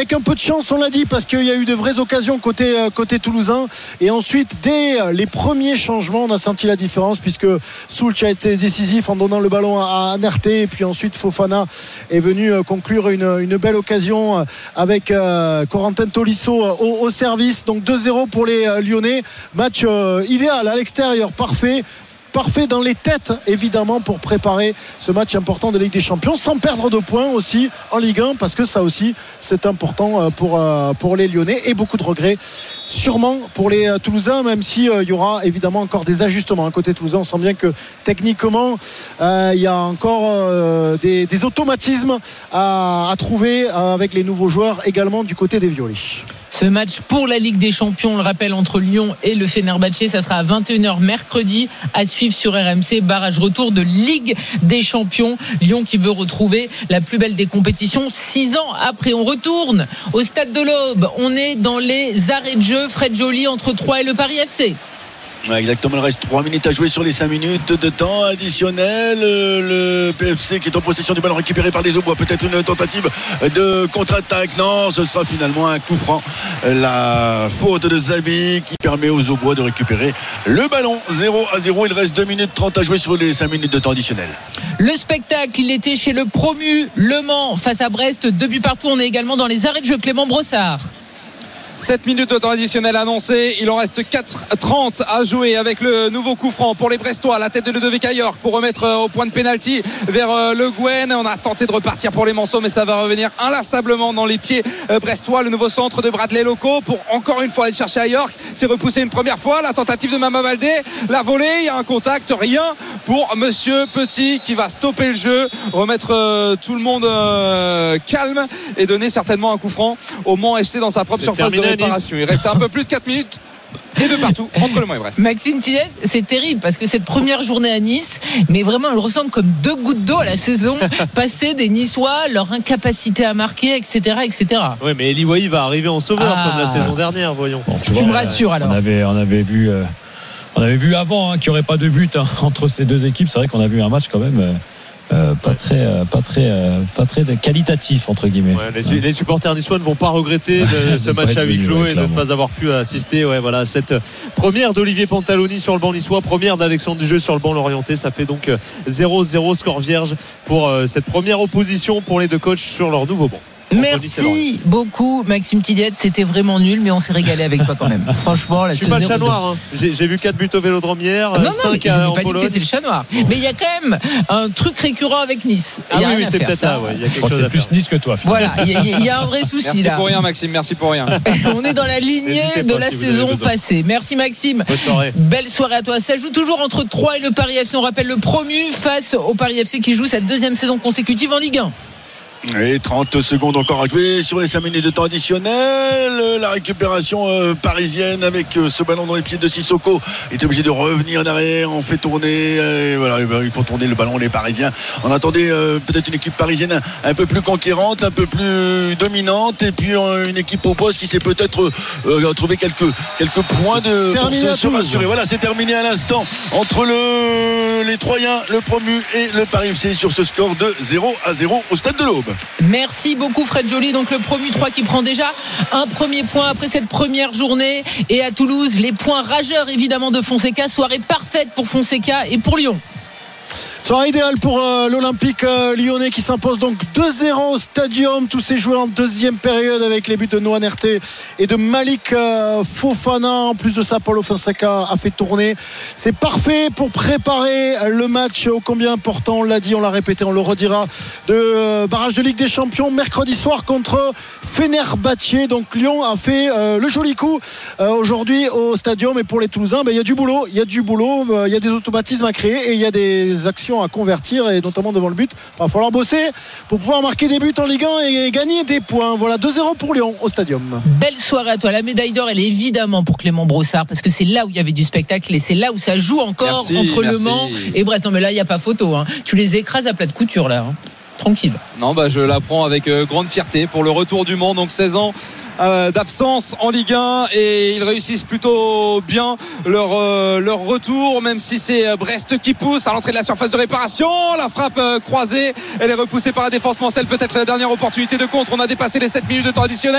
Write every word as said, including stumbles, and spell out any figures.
avec un peu de chance, on l'a dit, parce qu'il y a eu de vraies occasions côté, côté toulousain. Et ensuite, dès les premiers changements, on a senti la différence, puisque Soultch a été décisif en donnant le ballon à Nerté. Et puis ensuite, Fofana est venu conclure une, une belle occasion avec euh, Corentin Tolisso au, au service. Donc deux zéro pour les Lyonnais. Match euh, idéal à l'extérieur, parfait. Parfait dans les têtes, évidemment, pour préparer ce match important de Ligue des Champions, sans perdre de points aussi en Ligue un, parce que ça aussi c'est important pour, pour les Lyonnais, et beaucoup de regrets sûrement pour les Toulousains, même si il euh, y aura évidemment encore des ajustements à côté toulousain. On sent bien que techniquement il euh, y a encore euh, des, des automatismes à, à trouver euh, avec les nouveaux joueurs également du côté des Violets. Ce match pour la Ligue des Champions, on le rappelle, entre Lyon et le Fenerbahçe, ça sera à vingt et une heures mercredi, à suivre sur R M C. Barrage retour de Ligue des Champions. Lyon qui veut retrouver la plus belle des compétitions six ans après. On retourne au stade de l'Aube. On est dans les arrêts de jeu. Fred Joly entre Troyes et le Paris F C. Ouais, exactement, il reste trois minutes à jouer sur les cinq minutes de temps additionnel. Le P F C qui est en possession du ballon récupéré par des Aubois, peut-être une tentative de contre-attaque. Non, ce sera finalement un coup franc, la faute de Zabi qui permet aux Aubois de récupérer le ballon. Zéro à zéro, il reste deux minutes trente à jouer sur les cinq minutes de temps additionnel. Le spectacle, il était chez le promu Le Mans face à Brest, deux buts partout. On est également dans les arrêts de jeu. Clément Brossard. sept minutes de temps additionnel annoncé. Il en reste quatre trente à jouer avec le nouveau coup franc pour les Brestois. La tête de Ludovic Ayork pour remettre au point de pénalty vers Le Guen. On a tenté de repartir pour les Manceaux, mais ça va revenir inlassablement dans les pieds brestois. Le nouveau centre de Bradley Loco pour encore une fois aller chercher Ayork. C'est repoussé une première fois. La tentative de Mama Baldé. La volée. Il y a un contact. Rien pour Monsieur Petit qui va stopper le jeu, remettre euh, tout le monde euh, calme et donner certainement un coup franc au Mans F C dans sa propre c'est surface de réparation. Il reste un peu plus de quatre minutes et de partout entre le Mans et Brest. Maxime Tillet, c'est terrible parce que cette première journée à Nice, mais vraiment elle ressemble comme deux gouttes d'eau à la saison passée des Niçois, leur incapacité à marquer, et cetera, et cetera. Oui, mais Eli Wahi va arriver en sauveur ah. comme la saison dernière, voyons. Bon, tu, tu vois, me rassures alors. On avait, on avait vu, euh, on avait vu avant hein, qu'il n'y aurait pas de but hein, entre ces deux équipes. C'est vrai qu'on a vu un match quand même. Euh, Euh, pas très, euh, pas très, euh, pas très qualitatif entre guillemets. Ouais, les, ouais. les supporters niçois ne vont pas regretter de ce match à huis clos et de ne pas avoir pu assister. Ouais, voilà, cette première d'Olivier Pantaloni sur le banc niçois, première d'Alexandre Dujeu sur le banc lorientais. Ça fait donc zéro zéro score vierge pour cette première opposition pour les deux coachs sur leur nouveau banc. Merci beaucoup Maxime Tilliette, c'était vraiment nul mais on s'est régalé avec toi quand même. Franchement, là, je suis pas le chat noir hein. j'ai, j'ai vu quatre buts au Vélodrome hier. Non, non, cinq mais je n'ai pas dit que c'était le chat noir. Mais il y a quand même un truc récurrent avec Nice. Ah oui, oui c'est peut-être ça. Ouais. Il y a quelque chose c'est à plus faire. Nice que toi. Finalement. Voilà, il y, y a un vrai souci merci là. Merci pour rien Maxime, merci pour rien. On est dans la lignée de la si saison passée. Merci Maxime. Bonne soirée. Belle soirée à toi. Ça joue toujours entre Troyes et le Paris F C. On rappelle le promu face au Paris F C qui joue sa deuxième saison consécutive en Ligue un. Et trente secondes encore à jouer sur les cinq minutes de temps additionnel. La récupération euh, parisienne avec euh, ce ballon dans les pieds de Sissoko est obligé de revenir derrière. On fait tourner euh, voilà, ben, il faut tourner le ballon les Parisiens. On attendait euh, peut-être une équipe parisienne un, un peu plus conquérante, un peu plus dominante, et puis euh, une équipe au poste qui s'est peut-être euh, trouvé quelques, quelques points de, pour se, se rassurer. Voilà, c'est terminé à l'instant entre le, les Troyens, le promu et le Paris F C sur ce score de zéro à zéro au stade de l'Aube. Merci beaucoup Fred Joly. Donc le promu Troyes qui prend déjà un premier point après cette première journée. Et à Toulouse, les points rageurs évidemment de Fonseca. Soirée parfaite pour Fonseca et pour Lyon. Soirée idéale pour euh, l'Olympique euh, lyonnais qui s'impose donc deux zéro au Stadium. Tous ces joueurs en deuxième période avec les buts de Noah Nerté et de Malik euh, Fofana. En plus de ça, Paulo Fonseca a fait tourner. C'est parfait pour préparer le match ô combien important, on l'a dit, on l'a répété, on le redira, de euh, barrage de Ligue des Champions mercredi soir contre Fenerbahçe. Donc Lyon a fait euh, le joli coup euh, aujourd'hui au Stadium. Et pour les Toulousains, ben, il y a du boulot, il y a du boulot, euh, il y a des automatismes à créer et il y a des actions à convertir, et notamment devant le but. Il va falloir bosser pour pouvoir marquer des buts en Ligue un et gagner des points. Voilà, deux zéro pour Lyon au Stadium. Belle soirée à toi. La médaille d'or, elle est évidemment pour Clément Brossard parce que c'est là où il y avait du spectacle et c'est là où ça joue encore. Merci, entre merci. Le Mans et Brest. Non mais là il n'y a pas photo hein. Tu les écrases à plat de couture là hein. Tranquille. Non bah je la prends avec euh, grande fierté pour le retour du Mans, donc seize ans Euh, d'absence en Ligue un, et ils réussissent plutôt bien leur, euh, leur retour, même si c'est Brest qui pousse à l'entrée de la surface de réparation. La frappe euh, croisée, elle est repoussée par la défense mancelle, peut-être la dernière opportunité de contre. On a dépassé les sept minutes de temps additionnel.